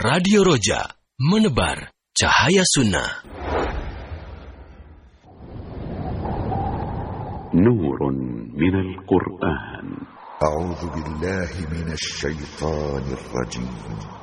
Radio Roja, menebar cahaya sunnah. نور من القرآن. أعوذ بالله من الشيطان الرجيم.